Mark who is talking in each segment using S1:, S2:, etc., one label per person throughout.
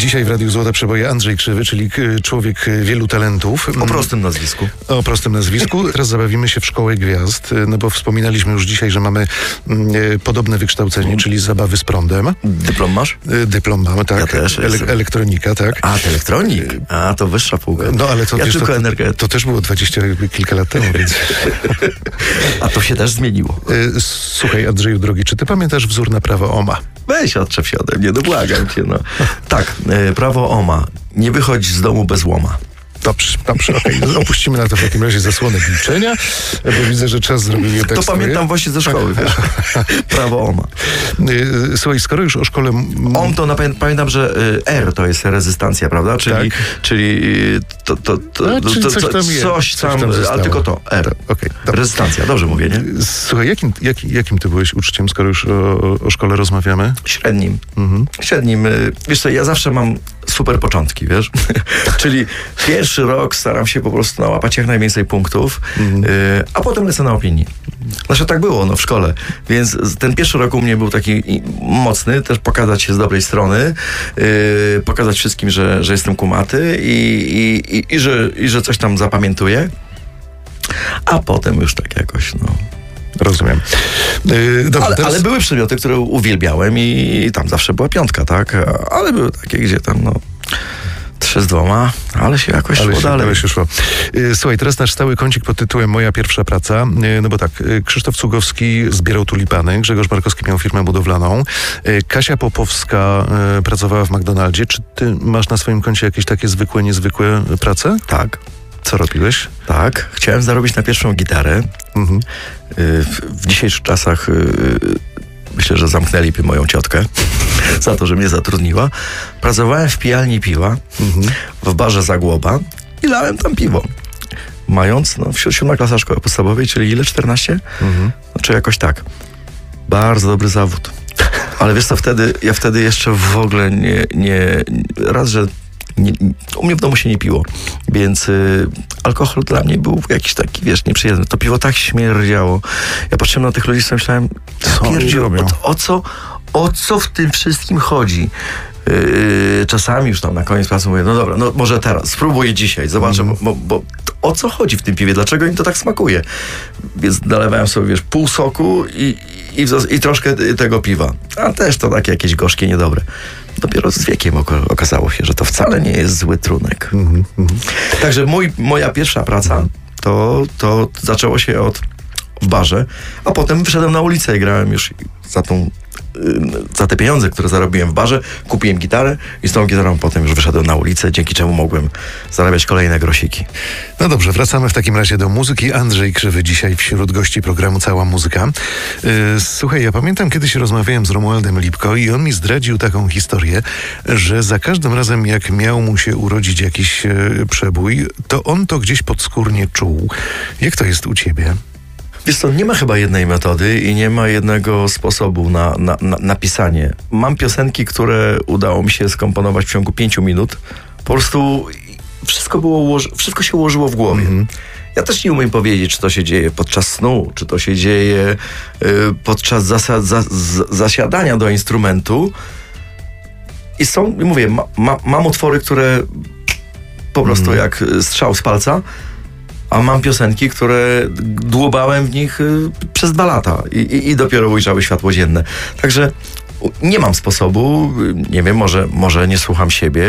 S1: Dzisiaj w Radiu Złote Przeboje Andrzej Krzywy, czyli człowiek wielu talentów.
S2: O prostym nazwisku.
S1: O prostym nazwisku. Teraz zabawimy się w Szkołę Gwiazd, no bo wspominaliśmy już dzisiaj, że mamy podobne wykształcenie, czyli zabawy z prądem.
S2: Dyplom masz?
S1: Dyplom mamy, tak.
S2: Ja też
S1: elektronika, tak.
S2: A, to elektronik? A, to wyższa półka.
S1: No ale to,
S2: ja tylko energetyk.
S1: To też było 20 kilka lat temu, więc...
S2: A to się też zmieniło.
S1: Słuchaj, Andrzeju drogi, czy ty pamiętasz wzór na prawo Ohma?
S2: Weź, odczep się ode mnie, no błagam cię, no. Tak, prawo Ohma. Nie wychodź z domu bez łoma.
S1: Dobrze, okej. Opuścimy na to w takim razie zasłonę milczenia, bo widzę, że czas zrobił je tak.
S2: To pamiętam właśnie ze szkoły, wiesz. Prawo Ohma.
S1: Słuchaj, skoro już o szkole...
S2: Ohm to pamiętam, że R to jest rezystancja, prawda? Czyli,
S1: tak.
S2: czyli coś tam, ale tylko to, R.
S1: Tak, okay,
S2: rezystancja, dobrze mówię, nie?
S1: Słuchaj, jakim ty byłeś uczniem, skoro już o szkole rozmawiamy?
S2: Średnim. Średnim. Wiesz co, ja zawsze mam super początki, wiesz? Czyli pierwszy rok staram się po prostu nałapać jak najwięcej punktów, a potem lecę na opinii. Znaczy tak było, no, w szkole. Więc ten pierwszy rok u mnie był taki mocny, też pokazać się z dobrej strony, pokazać wszystkim, że jestem kumaty i że coś tam zapamiętuję, a potem już tak jakoś, no...
S1: Rozumiem. Dobrze,
S2: ale były przedmioty, które uwielbiałem i tam zawsze była piątka, tak? Ale były takie, gdzie tam, no... 3 z 2, ale się jakoś szło dalej.
S1: Słuchaj, teraz nasz stały kącik pod tytułem Moja pierwsza praca. No bo tak, Krzysztof Cugowski zbierał tulipany, Grzegorz Markowski miał firmę budowlaną, Kasia Popowska pracowała w McDonaldzie. Czy ty masz na swoim koncie jakieś takie zwykłe, niezwykłe prace?
S2: Tak.
S1: Co robiłeś?
S2: Tak. Chciałem zarobić na pierwszą gitarę. W dzisiejszych czasach myślę, że zamknęliby moją ciotkę za to, że mnie zatrudniła. Pracowałem w pijalni piwa, w barze Zagłoba i lałem tam piwo. Mając, 7. klasa szkoły podstawowej, czyli ile? 14? Znaczy jakoś tak. Bardzo dobry zawód. Ale wiesz co, ja wtedy jeszcze w ogóle u mnie w domu się nie piło, więc alkohol dla mnie był jakiś taki, wiesz, nieprzyjemny. To piwo tak śmierdziało. Ja patrzyłem na tych ludzi, co myślałem, o co w tym wszystkim chodzi? Czasami już tam na koniec pracy mówię, no dobra, no może teraz, spróbuję dzisiaj, zobaczę, bo o co chodzi w tym piwie, dlaczego im to tak smakuje? Więc nalewałem sobie, wiesz, pół soku i troszkę tego piwa, a też to takie jakieś gorzkie, niedobre. Dopiero z wiekiem okazało się, że to wcale nie jest zły trunek. Także moja pierwsza praca to zaczęło się w barze, a potem wyszedłem na ulicę i grałem już za te pieniądze, które zarobiłem w barze, kupiłem gitarę i z tą gitarą potem już wyszedłem na ulicę, dzięki czemu mogłem zarabiać kolejne grosiki.
S1: No dobrze, wracamy w takim razie do muzyki. Andrzej Krzywy dzisiaj wśród gości programu Cała Muzyka. Słuchaj, ja pamiętam, kiedyś rozmawiałem z Romualdem Lipko i on mi zdradził taką historię, że za każdym razem jak miał mu się urodzić jakiś przebój, to on to gdzieś podskórnie czuł. Jak to jest u ciebie?
S2: Wiesz co, nie ma chyba jednej metody i nie ma jednego sposobu na pisanie. Mam piosenki, które udało mi się skomponować w ciągu 5 minut. Po prostu wszystko się ułożyło w głowie. Ja też nie umiem powiedzieć, czy to się dzieje podczas snu, czy to się dzieje podczas zasiadania do instrumentu. I mówię, mam utwory, które po prostu jak strzał z palca, a mam piosenki, które dłubałem w nich przez 2 lata i dopiero ujrzały światło dzienne. Także nie mam sposobu, nie wiem, może nie słucham siebie,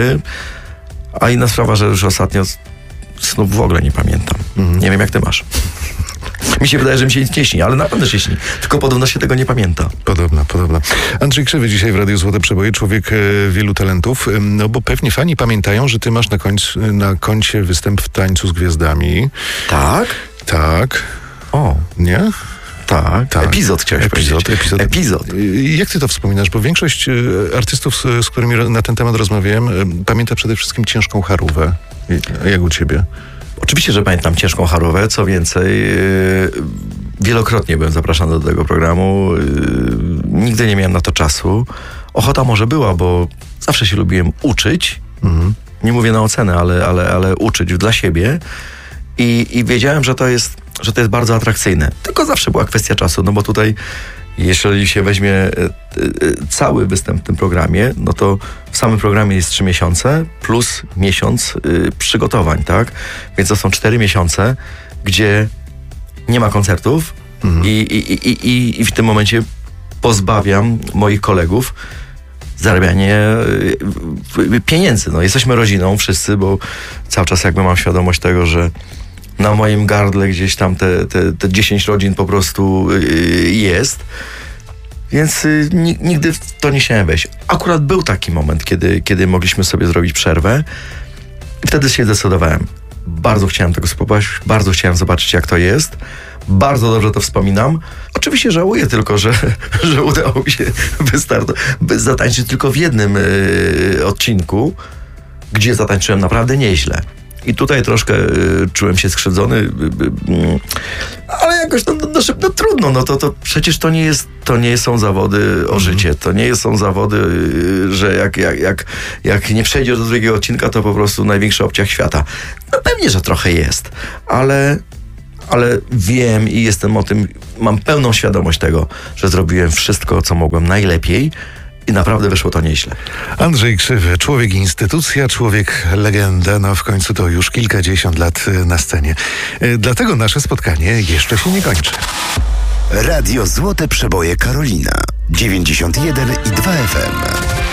S2: a inna sprawa, że już ostatnio snów w ogóle nie pamiętam. Nie wiem, jak ty masz. Mi się wydaje, że mi się nic nie śni, ale na pewno się śni. Tylko podobno się tego nie pamięta.
S1: Podobno. Andrzej Krzywy dzisiaj w Radiu Złote Przeboje, człowiek wielu talentów. No bo pewnie fani pamiętają, że ty masz na koncie występ w Tańcu z Gwiazdami.
S2: Tak?
S1: Tak.
S2: O.
S1: Nie?
S2: Tak. Epizod chciałeś powiedzieć. Epizod.
S1: Jak ty to wspominasz? Bo większość artystów, z którymi na ten temat rozmawiałem, pamięta przede wszystkim Ciężką Charówę. Jak u ciebie?
S2: Oczywiście, że pamiętam Ciężką Charówę. Co więcej, wielokrotnie byłem zapraszany do tego programu. Nigdy nie miałem na to czasu. Ochota może była, bo zawsze się lubiłem uczyć. Nie mówię na ocenę, ale uczyć dla siebie. I wiedziałem, że to jest bardzo atrakcyjne. Tylko zawsze była kwestia czasu, no bo tutaj Jeżeli się weźmie cały występ w tym programie, no to w samym programie jest 3 miesiące plus miesiąc przygotowań, tak? Więc to są 4 miesiące, gdzie nie ma koncertów i w tym momencie pozbawiam moich kolegów zarabianie pieniędzy. No, jesteśmy rodziną wszyscy, bo cały czas jakby mam świadomość tego, że na moim gardle gdzieś tam te 10 rodzin po prostu jest. Więc nigdy w to nie chciałem wejść. Akurat był taki moment, kiedy mogliśmy sobie zrobić przerwę i wtedy się zdecydowałem. Bardzo chciałem tego spróbować, bardzo chciałem zobaczyć, jak to jest. Bardzo dobrze to wspominam. Oczywiście żałuję tylko, że udało mi się zatańczyć tylko w jednym odcinku, gdzie zatańczyłem naprawdę nieźle. I tutaj troszkę czułem się skrzywdzony, ale jakoś no trudno, no to przecież to nie są zawody o życie, to nie są zawody, że jak nie przejdziesz do drugiego odcinka, to po prostu największy obciach świata. No pewnie, że trochę jest, ale wiem i jestem o tym, mam pełną świadomość tego, że zrobiłem wszystko, co mogłem najlepiej i naprawdę wyszło to nieźle.
S1: Andrzej Krzywy, człowiek instytucja, człowiek legenda, no w końcu to już kilkadziesiąt lat na scenie. Dlatego nasze spotkanie jeszcze się nie kończy.
S3: Radio Złote Przeboje Karolina 91,2 FM.